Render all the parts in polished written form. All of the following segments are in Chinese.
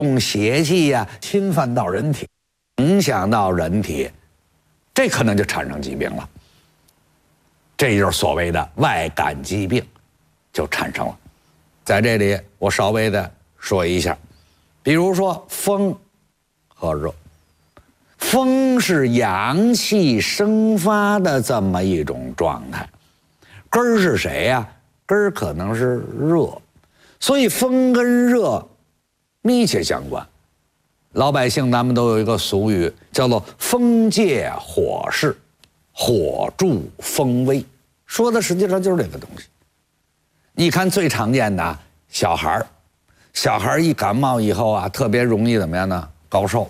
用邪气呀侵犯到人体，影响到人体，这可能就产生疾病了。这就是所谓的外感疾病就产生了。在这里我稍微的说一下，比如说风和热。风是阳气生发的这么一种状态，根儿是谁呀？根儿可能是热，所以风跟热密切相关。老百姓咱们都有一个俗语，叫做风借火势，火助风威，说的实际上就是这个东西。你看最常见的小孩一感冒以后啊，特别容易怎么样呢？高烧。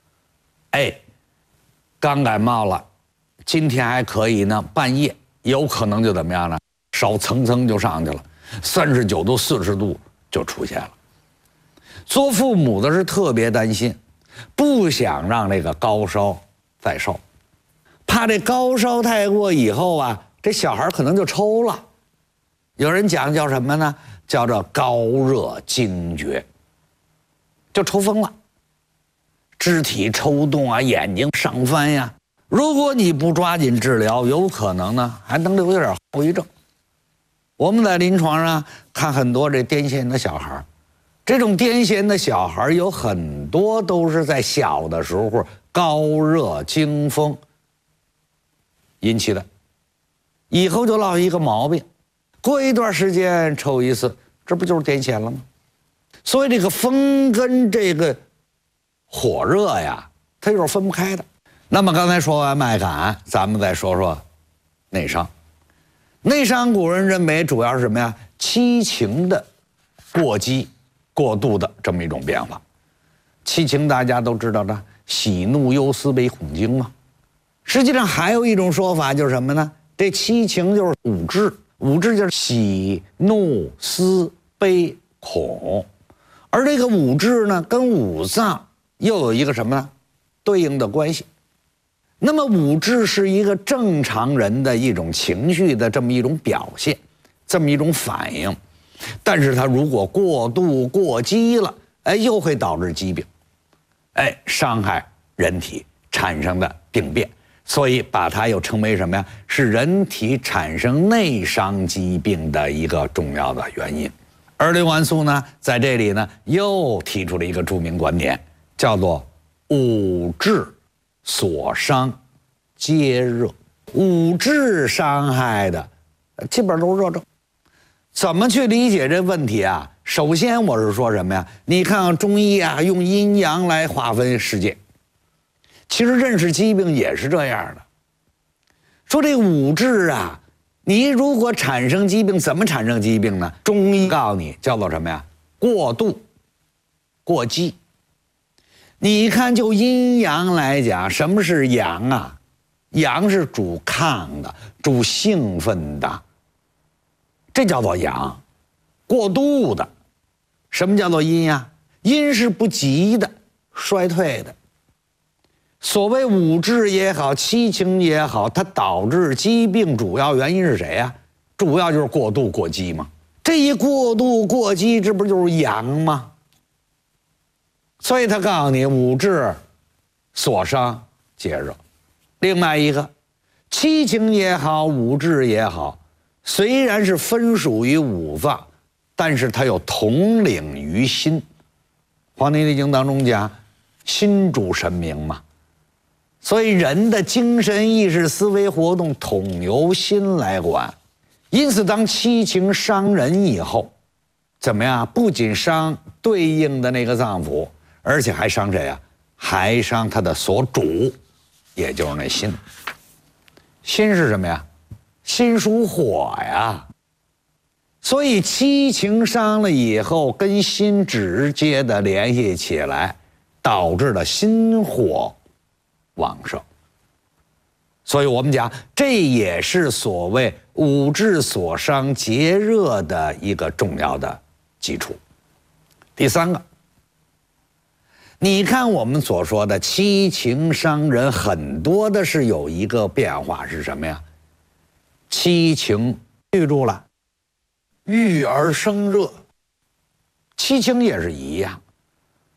刚感冒了，今天还可以呢，半夜有可能就怎么样呢？烧蹭蹭就上去了，39度、40度就出现了。做父母的是特别担心，不想让这个高烧再烧，怕这高烧太过以后啊，这小孩可能就抽了。有人讲叫什么呢？叫做高热惊厥，就抽风了。肢体抽动啊，眼睛上翻呀。如果你不抓紧治疗，有可能呢还能留点后遗症。我们在临床上看很多这癫痫的小孩，这种癫痫的小孩有很多都是在小的时候高热惊风引起的，以后就落一个毛病，过一段时间抽一次，这不就是癫痫了吗？所以这个风跟这个火热呀，它又是分不开的。那么刚才说完脉感，咱们再说说内伤。内伤古人认为主要是什么呀？七情的过激、过度的这么一种变化。七情大家都知道的，喜怒忧思悲恐惊嘛。实际上还有一种说法就是什么呢？这七情就是五志，五志就是喜怒思悲恐，而这个五志呢，跟五脏又有一个什么呢？对应的关系。那么五志是一个正常人的一种情绪的这么一种表现，这么一种反应，但是它如果过度过激了，又会导致疾病，伤害人体产生的病变，所以把它又称为什么呀？是人体产生内伤疾病的一个重要的原因。而刘完素呢，在这里呢又提出了一个著名观点，叫做五志所伤皆热。五志伤害的基本上都是热症。怎么去理解这问题啊？首先我是说什么呀？你看中医啊，用阴阳来划分世界，其实认识疾病也是这样的。说这五志啊，你如果产生疾病，怎么产生疾病呢？中医告诉你叫做什么呀？过度过激。你看就阴阳来讲，什么是阳啊？阳是主亢的，主兴奋的，这叫做阳。过度的。什么叫做阴呀？阴是不急的，衰退的。所谓五志也好，七情也好，它导致疾病主要原因是谁呀？主要就是过度过激嘛。这一过度过激，这不就是阳吗？所以他告诉你，五志所伤皆热。另外一个，七情也好，五志也好，虽然是分属于五脏，但是它又统领于心。《黄帝内经》当中讲，心主神明嘛，所以人的精神意识思维活动统由心来管。因此当七情伤人以后，怎么样？不仅伤对应的那个脏腑，而且还伤谁呀？还伤他的所主，也就是那心。心是什么呀？心属火呀。所以七情伤了以后，跟心直接的联系起来，导致了心火旺盛。所以我们讲，这也是所谓五志所伤皆热的一个重要的基础。第三个，你看我们所说的七情伤人，很多的是有一个变化是什么呀？七情郁住了，郁而生热。七情也是一样，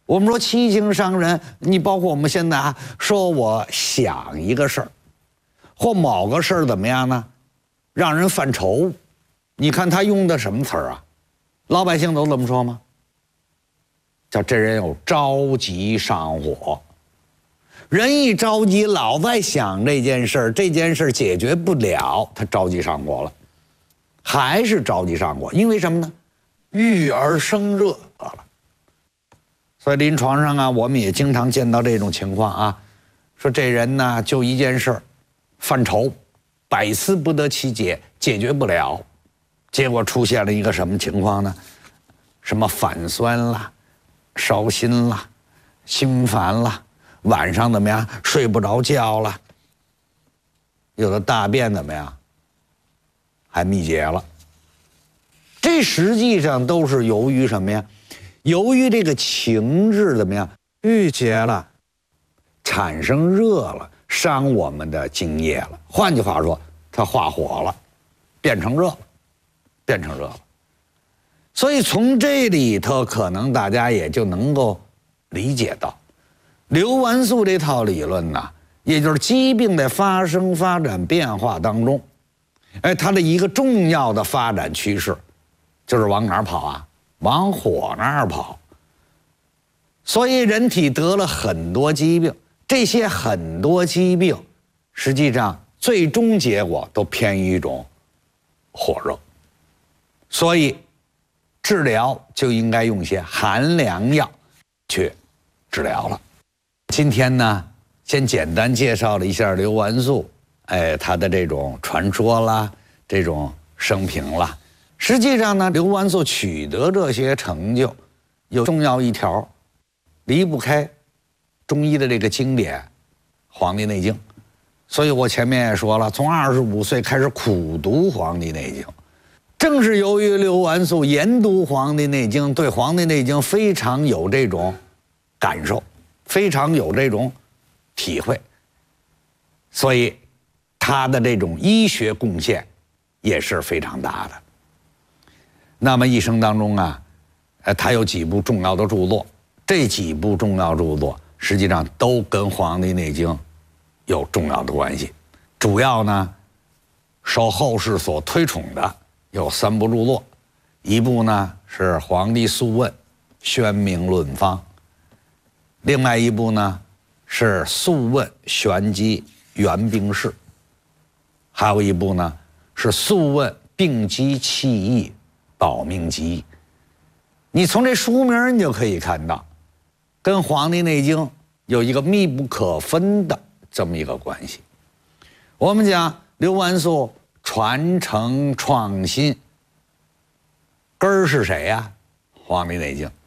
我们说七情伤人，你包括我们现在啊，说我想一个事儿，或某个事儿怎么样呢，让人犯愁，你看他用的什么词儿啊？老百姓都这么说吗？叫这人有着急上火。人一着急，老在想这件事儿，这件事儿解决不了，他着急上火了，还是着急上火，因为什么呢？郁而生热了。所以临床上啊，我们也经常见到这种情况啊，说这人呢就一件事儿犯愁，百思不得其解，解决不了，结果出现了一个什么情况呢？什么反酸啦、烧心啦、心烦啦，晚上怎么样睡不着觉了，有的大便怎么样还秘结了，这实际上都是由于什么呀？由于这个情志怎么样郁结了，产生热了，伤我们的津液了。换句话说，它化火了，变成热了，变成热了。所以从这里头，可能大家也就能够理解到，刘完素这套理论呢，也就是疾病的发生、发展、变化当中，它的一个重要的发展趋势，就是往哪儿跑啊？往火那儿跑。所以人体得了很多疾病，这些很多疾病实际上最终结果都偏于一种火热，所以治疗就应该用一些寒凉药去治疗了。今天呢，先简单介绍了一下刘完素，他的这种传说啦，这种生平啦。实际上呢，刘完素取得这些成就，有重要一条，离不开中医的这个经典《黄帝内经》。所以我前面也说了，从25岁开始苦读《黄帝内经》，正是由于刘完素研读《黄帝内经》，对《黄帝内经》非常有这种感受，非常有这种体会，所以他的这种医学贡献也是非常大的。那么一生当中啊，他有几部重要的著作，这几部重要著作实际上都跟《黄帝内经》有重要的关系。主要呢，受后世所推崇的有3部著作，一部呢是《黄帝素问·宣明论方》，另外一部呢是《素问·玄机元病释》，还有一部呢是《素问·病机气义保命集》。你从这书名你就可以看到，跟《黄帝内经》有一个密不可分的这么一个关系。我们讲刘完素传承创新，根儿是谁呀？《黄帝内经》。